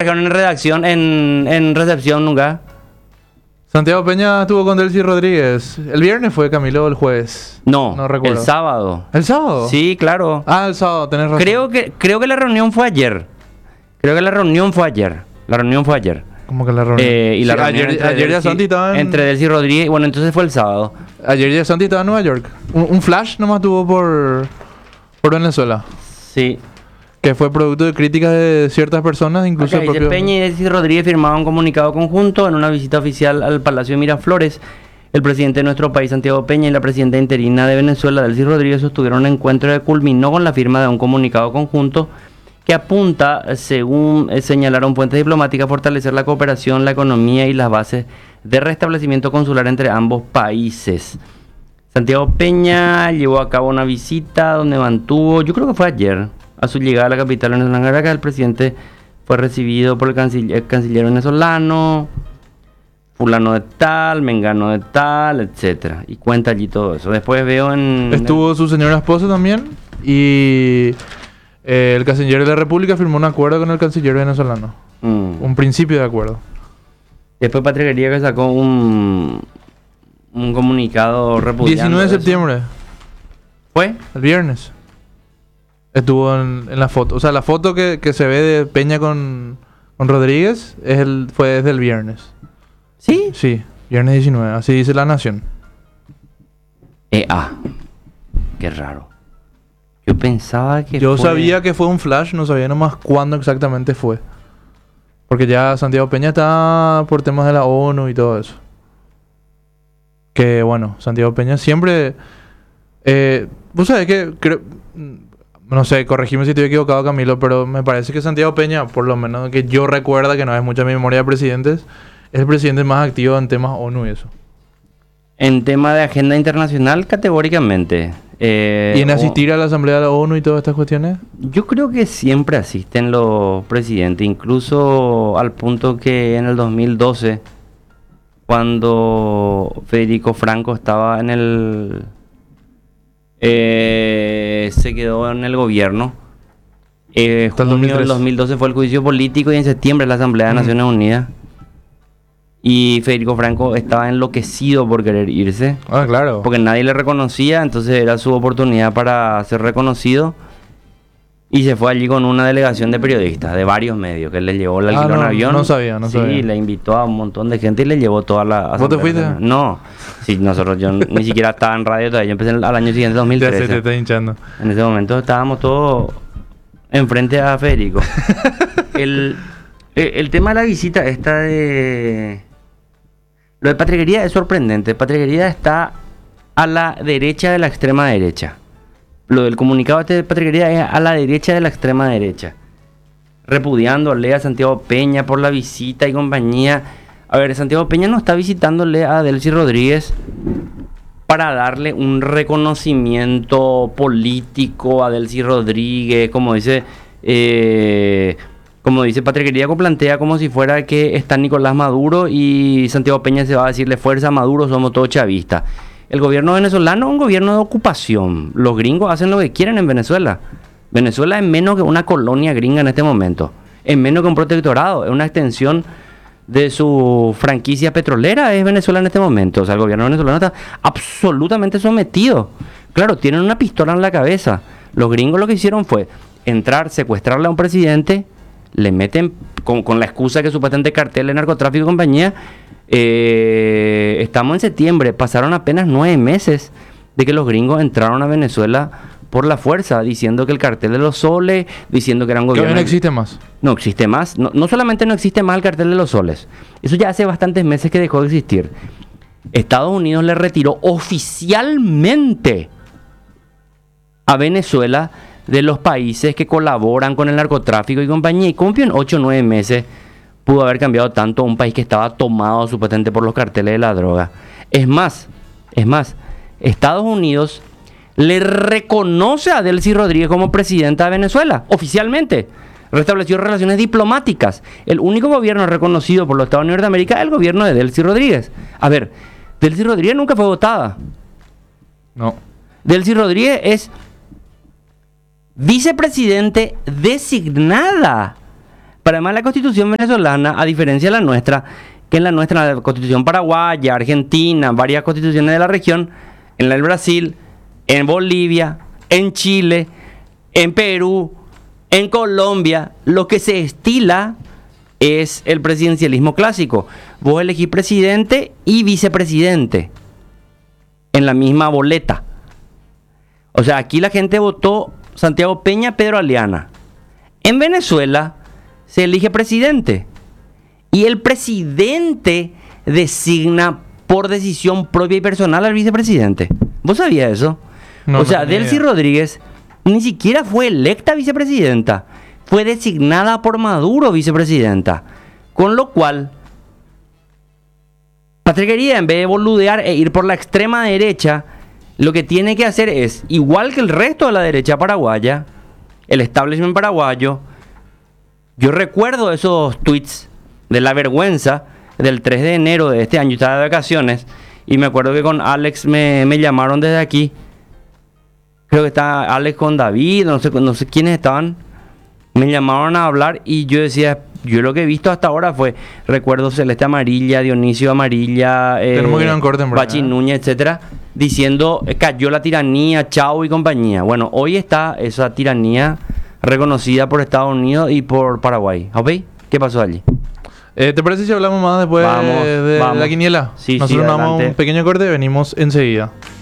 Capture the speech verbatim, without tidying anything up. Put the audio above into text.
trajeron en redacción, en, en recepción nunca. Santiago Peña estuvo con Delcy Rodríguez. ¿El viernes fue, Camilo, o el jueves? No, No recuerdo. el sábado. ¿El sábado? Sí, claro. Ah, el sábado, tenés razón. Creo que, creo que la reunión fue ayer. Creo que la reunión fue ayer. La reunión fue ayer. ¿Cómo que la reunión? Eh, y la Sí, reunión ayer, entre ayer ya Delcy- Santi estaba en... Entre Delcy Rodríguez. Bueno, entonces fue el sábado. Ayer ya Santi estaba en Nueva York. Un, un flash nomás tuvo por, por Venezuela. Sí. Que fue producto de críticas de ciertas personas, incluso Acá el dice, propio... Peña y Delcy Rodríguez firmaron un comunicado conjunto en una visita oficial al Palacio de Miraflores. El presidente de nuestro país, Santiago Peña, y la presidenta interina de Venezuela, Delcy Rodríguez, sostuvieron un encuentro que culminó con la firma de un comunicado conjunto que apunta, según eh, señalaron fuentes diplomáticas, a fortalecer la cooperación, la economía y las bases de restablecimiento consular entre ambos países. Santiago Peña llevó a cabo una visita donde mantuvo, yo creo que fue ayer, a su llegada a la capital venezolana Caracas. El presidente fue recibido por el canciller, el canciller venezolano, fulano de tal, mengano de tal, etcétera. Y cuenta allí todo eso. Después veo en... Estuvo su señora esposa también. Y eh, el canciller de la República firmó un acuerdo con el canciller venezolano. Mm. Un principio de acuerdo. Después Patria que sacó un, un comunicado repudiando diecinueve de eso. septiembre, ¿Fue? el viernes. Estuvo en, en la foto. O sea, la foto que, que se ve de Peña con, con Rodríguez es el, fue desde el viernes. ¿Sí? Sí, viernes diecinueve. Así dice La Nación. Eh, ah. Qué raro. Yo pensaba que Yo fue... sabía que fue un flash, no sabía nomás cuándo exactamente fue. Porque ya Santiago Peña está por temas de la ONU y todo eso. Que bueno, Santiago Peña siempre... Eh, Vos sabés que... Creo, no sé, corregime si estoy equivocado, Camilo, pero me parece que Santiago Peña, por lo menos que yo recuerda, que no es mucha mi memoria de presidentes, es el presidente más activo en temas ONU y eso. En tema de agenda internacional, categóricamente. Eh, ¿Y en o- asistir a la Asamblea de la ONU y todas estas cuestiones? Yo creo que siempre asisten los presidentes, incluso al punto que en el dos mil doce, cuando Federico Franco estaba en el... Eh, se quedó en el gobierno. Eh, Hasta el junio del dos mil tres. dos mil doce fue el juicio político y en septiembre la Asamblea de Ujú. Naciones Unidas. Y Federico Franco estaba enloquecido por querer irse, Ah, claro. porque nadie le reconocía, entonces era su oportunidad para ser reconocido. Y se fue allí con una delegación de periodistas de varios medios, que le llevó, le Ah, alquiló no, un avión. no sabía, no sí, sabía. le invitó a un montón de gente y le llevó toda la... ¿Vos te asamblea fuiste? nacional. No, sí, nosotros, yo ni siquiera estaba en radio todavía, yo empecé al año siguiente, Ya se te dos mil trece. está hinchando. En ese momento estábamos todos enfrente a Federico. el, el, el tema de la visita esta de... Lo de Patriguería es sorprendente. Patriguería está a la derecha de la extrema derecha. Lo del comunicado este de Patriguería es a la derecha de la extrema derecha. Repudiándole a Santiago Peña por la visita y compañía. A ver, Santiago Peña no está visitándole a Delcy Rodríguez para darle un reconocimiento político a Delcy Rodríguez, como dice... Eh, Como dice Patriguería, plantea como si fuera que está Nicolás Maduro y Santiago Peña se va a decirle fuerza a Maduro, somos todos chavistas. El gobierno venezolano es un gobierno de ocupación. Los gringos hacen lo que quieren en Venezuela. Venezuela es menos que una colonia gringa en este momento. Es menos que un protectorado. Es una extensión de su franquicia petrolera. Es Venezuela en este momento. O sea, el gobierno venezolano está absolutamente sometido. Claro, tienen una pistola en la cabeza. Los gringos lo que hicieron fue entrar, secuestrarle a un presidente... Le meten con, con la excusa que supuestamente cartel de narcotráfico y compañía. Eh, estamos en septiembre, pasaron apenas nueve meses de que los gringos entraron a Venezuela por la fuerza, diciendo que el cartel de los soles, diciendo que eran Que gobiernos... hoy no existe más. No existe más. No, no solamente no existe más el cartel de los soles. Eso ya hace bastantes meses que dejó de existir. Estados Unidos le retiró oficialmente a Venezuela de los países que colaboran con el narcotráfico y compañía. Y como en ocho o nueve meses pudo haber cambiado tanto un país que estaba tomado supuestamente por los carteles de la droga. Es más, es más, Estados Unidos le reconoce a Delcy Rodríguez como presidenta de Venezuela, oficialmente. Restableció relaciones diplomáticas. El único gobierno reconocido por los Estados Unidos de América es el gobierno de Delcy Rodríguez. A ver, Delcy Rodríguez nunca fue votada. No. Delcy Rodríguez es vicepresidente designada Pero además la constitución venezolana, a diferencia de la nuestra, que en la nuestra, la constitución paraguaya, argentina, varias constituciones de la región, en la del Brasil, en Bolivia, en Chile, en Perú, en Colombia, lo que se estila es el presidencialismo clásico. Vos elegís presidente y vicepresidente en la misma boleta. O sea, aquí la gente votó Santiago Peña, Pedro Aliana. En Venezuela se elige presidente y el presidente designa por decisión propia y personal al vicepresidente. ¿Vos sabías eso? No, o sea, no, ni Delcy idea. Rodríguez ni siquiera fue electa vicepresidenta, fue designada por Maduro vicepresidenta. Con lo cual, Patriquería, en vez de boludear e ir por la extrema derecha, lo que tiene que hacer es, igual que el resto de la derecha paraguaya, el establishment paraguayo. Yo recuerdo esos tweets de la vergüenza del tres de enero de este año. Yo estaba de vacaciones y me acuerdo que con Alex me, me llamaron desde aquí. Creo que está Alex con David, no sé, no sé quiénes estaban. Me llamaron a hablar y yo decía, yo lo que he visto hasta ahora fue recuerdo Celeste Amarilla, Dionisio Amarilla, eh, Tenemos que ir a un corte, en verdad, Bachi ¿eh? Núñez, etcétera, diciendo eh, cayó la tiranía, chao y compañía. Bueno, hoy está esa tiranía reconocida por Estados Unidos y por Paraguay. ¿Ok? ¿Qué pasó allí? Eh, ¿Te parece si hablamos más después Vamos, de vamos. la quiniela? Sí, sí, Nosotros nos damos adelante. un pequeño corte y venimos enseguida.